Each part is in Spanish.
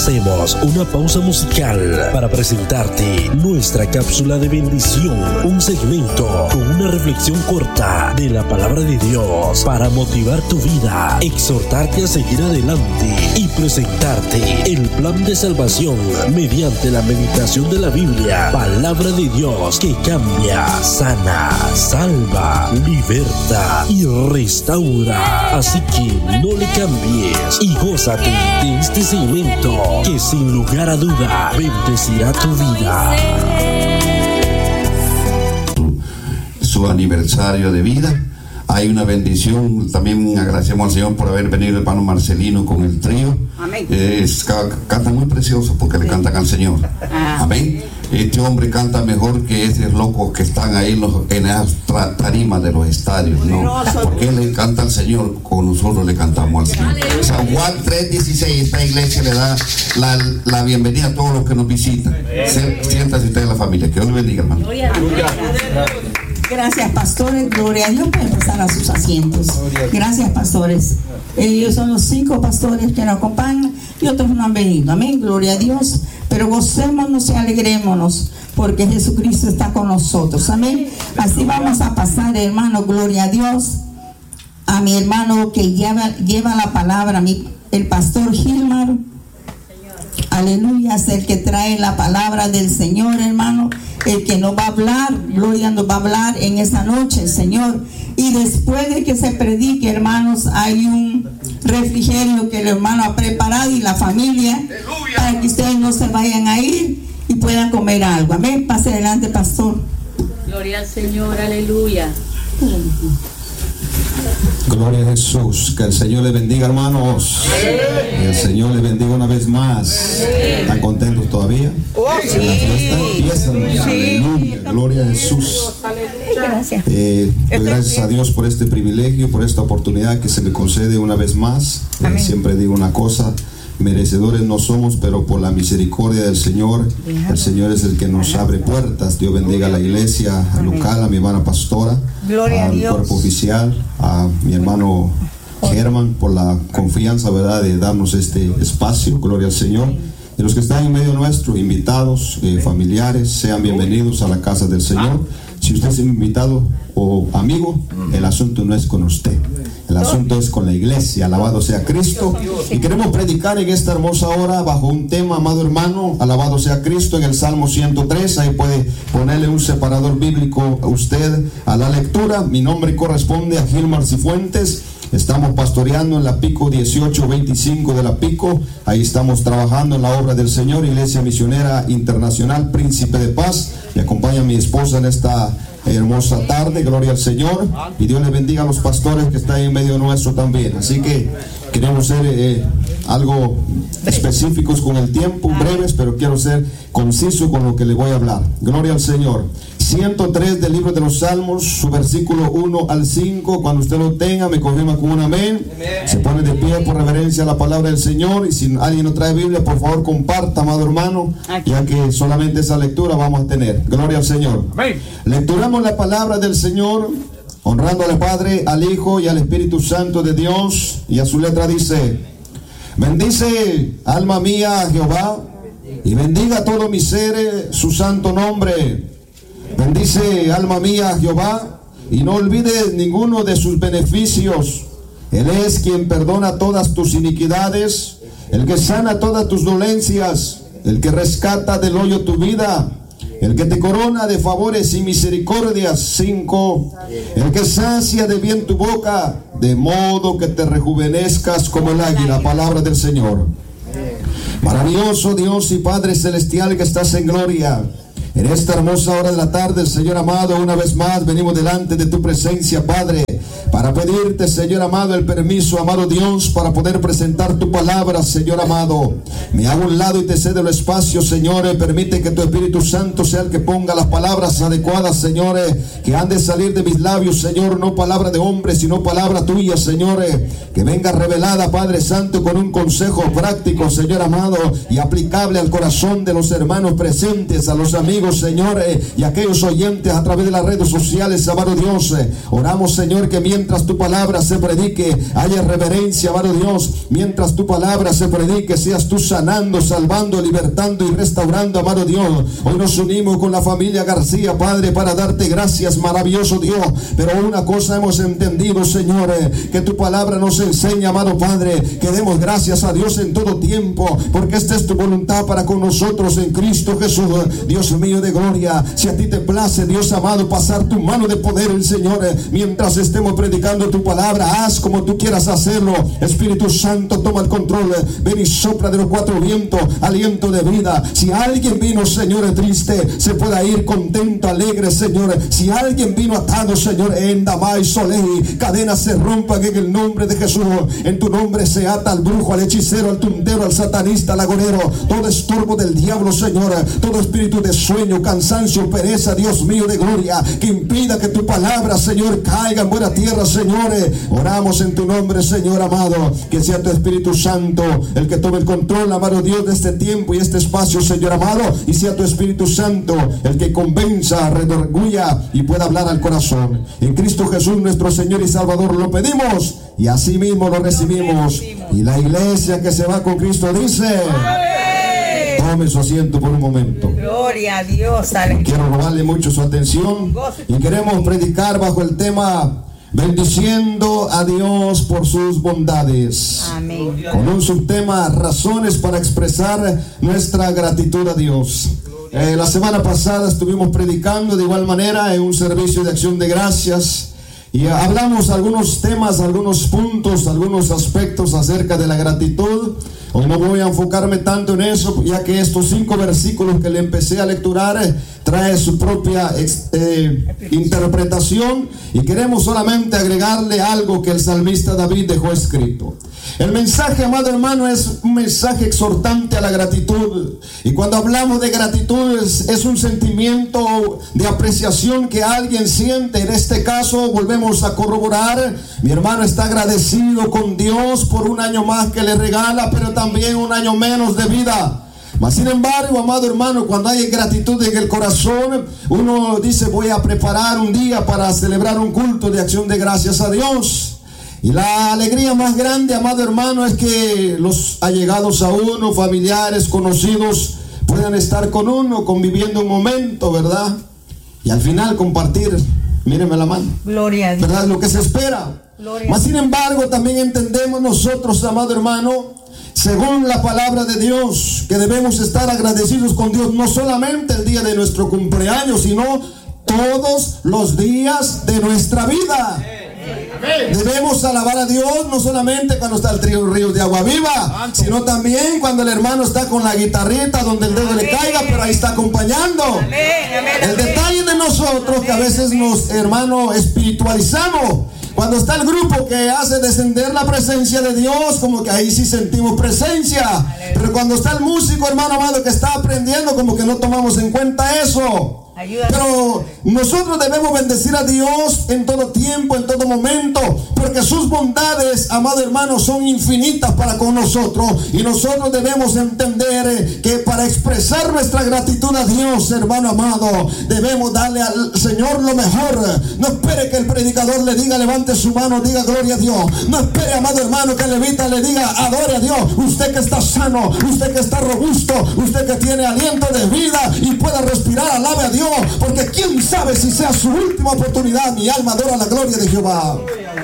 Hacemos una pausa musical para presentarte nuestra cápsula de bendición, un segmento con una reflexión corta de la palabra de Dios para motivar tu vida, exhortarte a seguir adelante y presentarte el plan de salvación mediante la meditación de la Biblia, palabra de Dios que cambia, sana, salva, liberta y restaura. Así que no le cambies y gózate de este segmento que sin lugar a duda bendecirá tu vida. Su aniversario de vida. Hay una bendición. También agradecemos al Señor por haber venido el hermano Marcelino con el trío. Amén. Canta muy precioso porque le cantan al Señor. Amén. Este hombre canta mejor que esos locos que están ahí en las tarimas de los estadios, ¿no? Porque él le canta al Señor, con nosotros le cantamos al Señor. San Juan 3:16, esta iglesia le da la bienvenida a todos los que nos visitan. Siéntase usted en la familia. Que Dios le bendiga, hermano. Gracias, pastores. Gloria a Dios. Pueden pasar a sus asientos. Gracias, pastores. Ellos son los 5 pastores que nos acompañan y otros no han venido. Amén. Gloria a Dios. Pero gocémonos y alegrémonos porque Jesucristo está con nosotros. Amén. Así vamos a pasar, hermano. Gloria a Dios. A mi hermano que lleva la palabra, el pastor Gilmar. Aleluya, es el que trae la palabra del Señor, hermano. El que nos va a hablar, gloria, nos va a hablar en esa noche, Señor. Y después de que se predique, hermanos, hay un refrigerio que el hermano ha preparado y la familia, ¡aleluya!, para que ustedes no se vayan a ir y puedan comer algo. Amén. Pase adelante, pastor. Gloria al Señor, aleluya. Gloria a Jesús. Que el Señor les bendiga, hermanos. Que el Señor les bendiga una vez más. ¿Están contentos todavía? La fiesta empieza. Aleluya. Gloria a Jesús. Gracias. Doy gracias a Dios por este privilegio, por esta oportunidad que se me concede una vez más. Siempre digo una cosa: merecedores no somos, pero por la misericordia del Señor, el Señor es el que nos abre puertas. Dios bendiga a la iglesia local, a mi hermana pastora, al cuerpo oficial, a mi hermano Germán, por la confianza, ¿verdad?, de darnos este espacio. Gloria al Señor. Y los que están en medio nuestro, invitados, familiares, sean bienvenidos a la casa del Señor. Si usted es invitado o amigo, el asunto no es con usted, el asunto es con la iglesia. Alabado sea Cristo. Y queremos predicar en esta hermosa hora bajo un tema, amado hermano, alabado sea Cristo, en el Salmo 103. Ahí puede ponerle un separador bíblico a usted a la lectura. Mi nombre corresponde a Gilmar Cifuentes. Estamos pastoreando en la Pico 1825 de la Pico. Ahí estamos trabajando en la obra del Señor, Iglesia Misionera Internacional Príncipe de Paz. Me acompaña mi esposa en esta hermosa tarde. Gloria al Señor. Y Dios les bendiga a los pastores que están en medio nuestro también. Así que queremos ser algo específicos con el tiempo, breves, pero quiero ser conciso con lo que le voy a hablar. Gloria al Señor. 103 del libro de los Salmos, su versículo 1 al 5. Cuando usted lo tenga, me confirma con un amén. Se pone de pie por reverencia a la palabra del Señor. Y si alguien no trae Biblia, por favor comparta, amado hermano, ya que solamente esa lectura vamos a tener. Gloria al Señor. Amén. Lecturamos la palabra del Señor, honrando al Padre, al Hijo y al Espíritu Santo de Dios. Y a su letra dice: bendice, alma mía, a Jehová, y bendiga todo mi ser su santo nombre. Bendice, alma mía, a Jehová, y no olvides ninguno de sus beneficios. Él es quien perdona todas tus iniquidades, el que sana todas tus dolencias, el que rescata del hoyo tu vida, el que te corona de favores y misericordias. 5. El que sacia de bien tu boca, de modo que te rejuvenezcas como el águila. Palabra del Señor. Maravilloso Dios y Padre celestial que estás en gloria, en esta hermosa hora de la tarde, Señor amado, una vez más venimos delante de tu presencia, Padre, para pedirte, Señor amado, el permiso, amado Dios, para poder presentar tu palabra, Señor amado. Me hago a un lado y te cedo el espacio, Señor. Permite que tu Espíritu Santo sea el que ponga las palabras adecuadas, Señor, que han de salir de mis labios, Señor, no palabra de hombre, sino palabra tuya, Señor, que venga revelada, Padre Santo, con un consejo práctico, Señor amado, y aplicable al corazón de los hermanos presentes, a los amigos, Señor, y aquellos oyentes a través de las redes sociales, amado Dios. Oramos, Señor, que mientras mientras tu palabra se predique, haya reverencia, amado Dios. Mientras tu palabra se predique, seas tú sanando, salvando, libertando y restaurando, amado Dios. Hoy nos unimos con la familia García, Padre, para darte gracias, maravilloso Dios. Pero una cosa hemos entendido, Señor, que tu palabra nos enseña, amado Padre, que demos gracias a Dios en todo tiempo, porque esta es tu voluntad para con nosotros en Cristo Jesús. Dios mío de gloria, si a ti te place, Dios amado, pasar tu mano de poder, el Señor, mientras estemos predicando tu palabra, haz como tú quieras hacerlo. Espíritu Santo, toma el control, ven y sopla de los cuatro vientos aliento de vida. Si alguien vino, Señor, triste, se pueda ir contento, alegre, Señor. Si alguien vino atado, Señor, en Damay Soleil, cadenas se rompan en el nombre de Jesús. En tu nombre se ata al brujo, al hechicero, al tuntero, al satanista, al agorero, todo estorbo del diablo, Señor, todo espíritu de sueño, cansancio, pereza, Dios mío de gloria, que impida que tu palabra, Señor, caiga en buena tierra, Señor. Oramos en tu nombre, Señor amado, que sea tu Espíritu Santo el que tome el control, amado Dios, de este tiempo y este espacio, Señor amado, y sea tu Espíritu Santo el que convenza, redarguya y pueda hablar al corazón. En Cristo Jesús, nuestro Señor y Salvador, lo pedimos y así mismo lo recibimos. Y la iglesia que se va con Cristo dice: tome su asiento por un momento. Gloria a Dios. Quiero robarle mucho su atención y queremos predicar bajo el tema bendiciendo a Dios por sus bondades. Amén. Con un subtema: razones para expresar nuestra gratitud a Dios. La semana pasada estuvimos predicando de igual manera en un servicio de acción de gracias y hablamos algunos temas, algunos puntos, algunos aspectos acerca de la gratitud. Hoy no voy a enfocarme tanto en eso, ya que estos 5 versículos que le empecé a lecturar trae su propia interpretación, y queremos solamente agregarle algo que el salmista David dejó escrito. El mensaje, amado hermano, es un mensaje exhortante a la gratitud. Y cuando hablamos de gratitud es un sentimiento de apreciación que alguien siente. En este caso volvemos a corroborar: mi hermano está agradecido con Dios por un año más que le regala, pero también un año menos de vida. Mas sin embargo, amado hermano, cuando hay gratitud en el corazón, uno dice: voy a preparar un día para celebrar un culto de acción de gracias a Dios. Y la alegría más grande, amado hermano, es que los allegados a uno, familiares, conocidos, puedan estar con uno, conviviendo un momento, ¿verdad? Y al final compartir, míreme la mano, Gloria a Dios, ¿verdad? Lo que se espera. Mas sin embargo, también entendemos nosotros, amado hermano, según la palabra de Dios, que debemos estar agradecidos con Dios no solamente el día de nuestro cumpleaños, sino todos los días de nuestra vida. Debemos alabar a Dios no solamente cuando está el trío Ríos de Agua Viva, sino también cuando el hermano está con la guitarrita donde el dedo le caiga, pero ahí está acompañando. El detalle de nosotros que a veces nos, hermano, espiritualizamos. Cuando está el grupo que hace descender la presencia de Dios, como que ahí sí sentimos presencia. Pero cuando está el músico, hermano amado, que está aprendiendo, como que no tomamos en cuenta eso. Pero nosotros debemos bendecir a Dios en todo tiempo, en todo momento, porque sus bondades, amado hermano, son infinitas para con nosotros. Y nosotros debemos entender que para expresar nuestra gratitud a Dios, hermano amado, debemos darle al Señor lo mejor. No espere que el predicador le diga: levante su mano, diga gloria a Dios. No espere, amado hermano, que el levita le diga: adore a Dios. Usted que está sano, usted que está robusto, usted que tiene aliento de vida y pueda respirar, alabe a Dios, porque quién sabe si sea su última oportunidad. Mi alma adora la gloria de Jehová.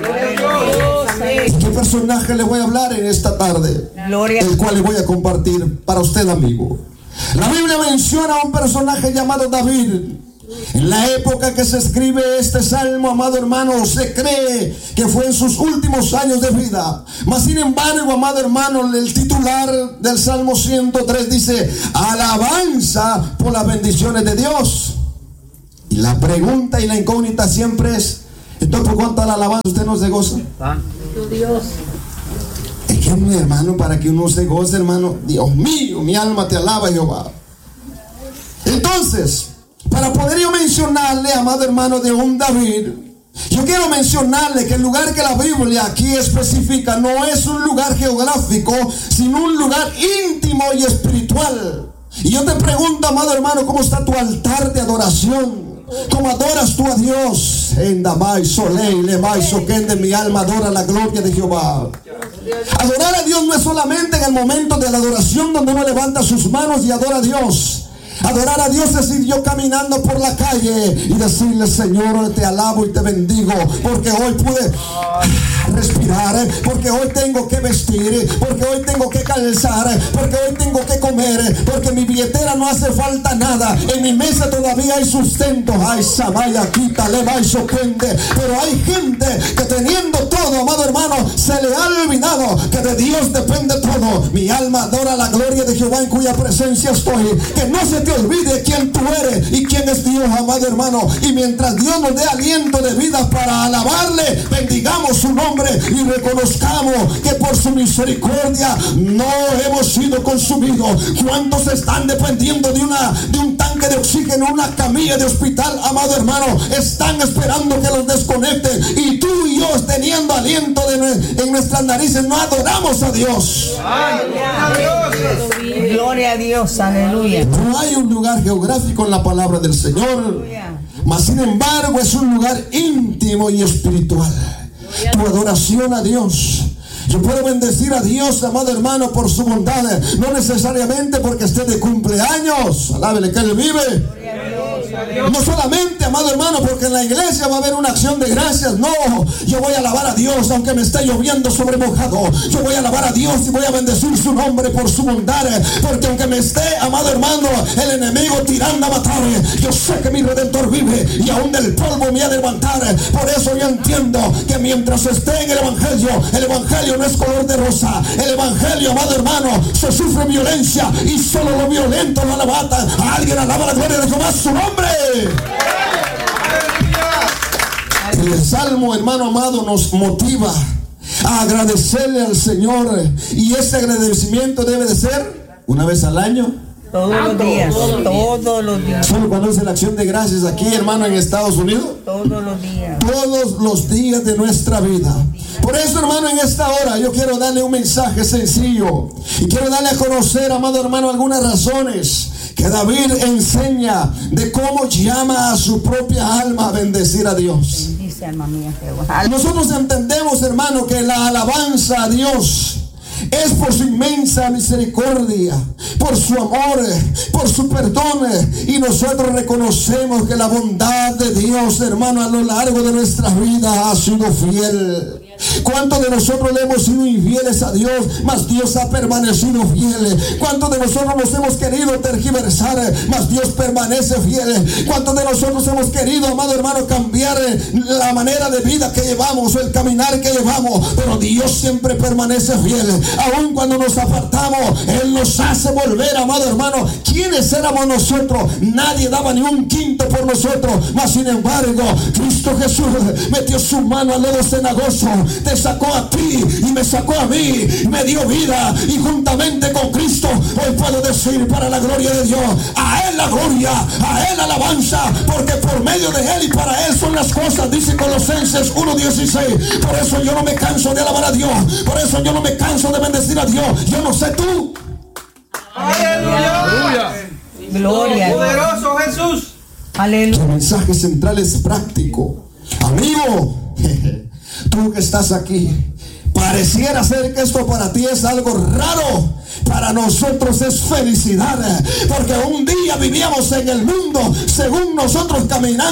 ¿Qué personaje le voy a hablar en esta tarde? El cual le voy a compartir para usted, amigo. La Biblia menciona a un personaje llamado David. En la época que se escribe este salmo, amado hermano, se cree que fue en sus últimos años de vida. Mas sin embargo, amado hermano, el titular del Salmo 103 dice: alabanza por las bendiciones de Dios. Y la pregunta y la incógnita siempre es: entonces, ¿por cuánto la alabanza usted no se goza? Dios. Es que, mi hermano, para que uno se goce, hermano, Dios mío, mi alma te alaba, Jehová. Entonces, para poder yo mencionarle, amado hermano, de un David, yo quiero mencionarle que el lugar que la Biblia aquí especifica no es un lugar geográfico, sino un lugar íntimo y espiritual. Y yo te pregunto, amado hermano, ¿cómo está tu altar de adoración? ¿Cómo adoras tú a Dios? En Damai, Soleil, Lemai, Soquende, mi alma adora la gloria de Jehová. Adorar a Dios no es solamente en el momento de la adoración donde uno levanta sus manos y adora a Dios. Adorar a Dios es ir yo caminando por la calle y decirle: Señor, te alabo y te bendigo, porque hoy pude respirar, porque hoy tengo que vestir, porque hoy tengo que calzar, porque hoy tengo que comer, porque mi billetera no hace falta nada, en mi mesa todavía hay sustento. Ay, Samaya, quita, leva y sorprende. Pero hay gente que teniendo todo, amado hermano, se le ha olvidado que de Dios depende todo. Mi alma adora la gloria de Jehová, en cuya presencia estoy. Que no se te olvide quién tú eres y quién es Dios, amado hermano. Y mientras Dios nos dé aliento de vida para alabarle, bendigamos su nombre y reconozcamos que por su misericordia no hemos sido consumidos. ¿Cuántos están dependiendo de un tanque de oxígeno, una camilla de hospital, amado hermano? Están esperando que los desconecten, y tú y yo, teniendo aliento en nuestras narices, no adoramos a Dios. Gloria a Dios, aleluya. No hay un lugar geográfico en la palabra del Señor, mas sin embargo es un lugar íntimo y espiritual. Tu adoración a Dios. Yo puedo bendecir a Dios, amado hermano, por su bondad, no necesariamente porque esté de cumpleaños. Alábele que Él vive. No solamente, amado hermano, porque en la iglesia va a haber una acción de gracias. No, yo voy a alabar a Dios aunque me esté lloviendo sobre mojado. Yo voy a alabar a Dios y voy a bendecir su nombre por su bondad, porque aunque me esté, amado hermano, el enemigo tirando a matar, yo sé que mi Redentor vive y aún del polvo me ha de levantar. Por eso yo entiendo que mientras esté en el evangelio no es color de rosa. El evangelio, amado hermano, se sufre violencia y solo lo violento lo alabatan. Alguien alaba la gloria de Jehová, su nombre. El salmo, hermano amado, nos motiva a agradecerle al Señor, y ese agradecimiento debe de ser una vez al año. Todos los días, todos los días. ¿Solo cuando es la acción de gracias aquí, hermano, en Estados Unidos? Todos los días. Todos los días de nuestra vida. Por eso, hermano, en esta hora yo quiero darle un mensaje sencillo y quiero darle a conocer, amado hermano, algunas razones que David enseña de cómo llama a su propia alma a bendecir a Dios. Bendice, alma mía, Jehová. Nosotros entendemos, hermano, que la alabanza a Dios es por su inmensa misericordia, por su amor, por su perdón. Y nosotros reconocemos que la bondad de Dios, hermano, a lo largo de nuestra vida ha sido fiel. ¿Cuántos de nosotros le hemos sido infieles a Dios, mas Dios ha permanecido fiel? ¿Cuántos de nosotros nos hemos querido tergiversar, mas Dios permanece fiel? ¿Cuántos de nosotros hemos querido, amado hermano, cambiar la manera de vida que llevamos o el caminar que llevamos? Pero Dios siempre permanece fiel. Aun cuando nos apartamos, Él nos hace volver, amado hermano. ¿Quiénes éramos nosotros? Nadie daba ni un quinto por nosotros, mas sin embargo Cristo Jesús metió su mano al lodo cenagoso, te sacó a ti y me sacó a mí, me dio vida, y juntamente con Cristo hoy puedo decir, para la gloria de Dios, a Él la gloria, a Él la alabanza, porque por medio de Él y para Él son las cosas, dice Colosenses 1:16. Por eso yo no me canso de alabar a Dios, por eso yo no me canso de bendecir a Dios. Yo no sé tú. Aleluya. Gloria. Poderoso Jesús. Aleluya. El mensaje central es práctico. Amigo, tú que estás aquí, pareciera ser que esto para ti es algo raro. Para nosotros es felicidad, porque un día vivíamos en el mundo según nosotros caminando